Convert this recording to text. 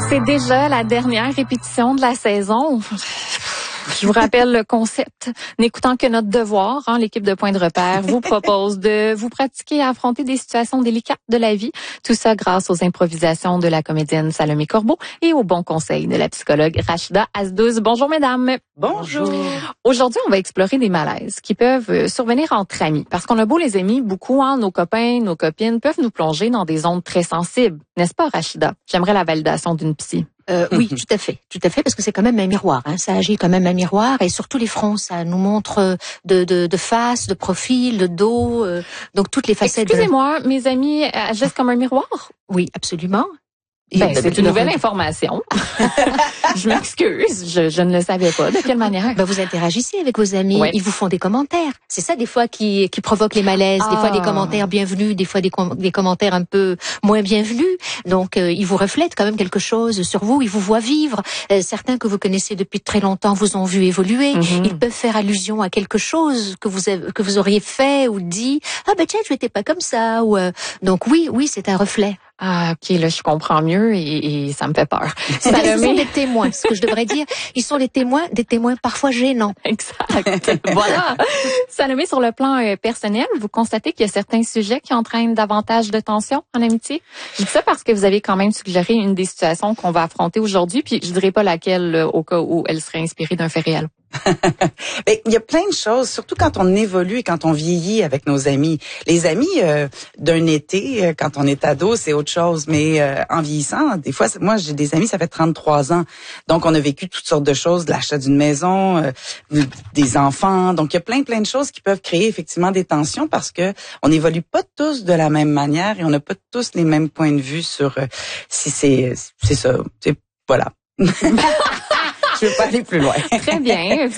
C'est déjà la dernière répétition de la saison. Je vous rappelle le concept. N'écoutant que notre devoir, l'équipe de Point de repère vous propose de vous pratiquer à affronter des situations délicates de la vie. Tout ça grâce aux improvisations de la comédienne Salomé Corbeau et aux bons conseils de la psychologue Rachida Asdouz. Bonjour mesdames. Bonjour. Aujourd'hui, on va explorer des malaises qui peuvent survenir entre amis. Parce qu'on a beau les aimer beaucoup, nos copains, nos copines peuvent nous plonger dans des zones très sensibles. N'est-ce pas, Rachida? J'aimerais la validation d'une psy. Oui, tout à fait, parce que c'est quand même un miroir. Ça agit comme même un miroir, et surtout les fronts, ça nous montre de face, de profil, de dos, donc toutes les facettes. Excusez-moi, mes amis agissent comme un miroir? Oui, absolument. C'est une nouvelle information. Je m'excuse, je ne le savais pas. De quelle manière? Vous interagissez avec vos amis, ouais. Ils vous font des commentaires. C'est ça des fois qui provoque les malaises, des fois des commentaires bienvenus, des fois des commentaires un peu moins bienvenus. Donc ils vous reflètent quand même quelque chose sur vous, ils vous voient vivre. Certains que vous connaissez depuis très longtemps vous ont vu évoluer. Ils peuvent faire allusion à quelque chose que vous auriez fait ou dit. Tiens, je n'étais pas comme ça. Donc oui, c'est un reflet. OK, là, je comprends mieux et ça me fait peur. Ce sont des témoins, ce que je devrais dire. Ils sont des témoins parfois gênants. Exact. Voilà. Salomé, sur le plan personnel, vous constatez qu'il y a certains sujets qui entraînent davantage de tension en amitié? Je dis ça parce que vous avez quand même suggéré une des situations qu'on va affronter aujourd'hui, puis je dirais pas laquelle au cas où elle serait inspirée d'un fait réel. Il y a plein de choses, surtout quand on évolue et quand on vieillit avec nos amis. Les amis d'un été, quand on est ado, c'est autre chose. Mais en vieillissant, des fois, moi, j'ai des amis, ça fait 33 ans. Donc, on a vécu toutes sortes de choses, de l'achat d'une maison, des enfants. Donc, il y a plein de choses qui peuvent créer effectivement des tensions parce que on n'évolue pas tous de la même manière et on n'a pas tous les mêmes points de vue sur si c'est ça. Voilà. Je veux pas aller plus loin. Très bien.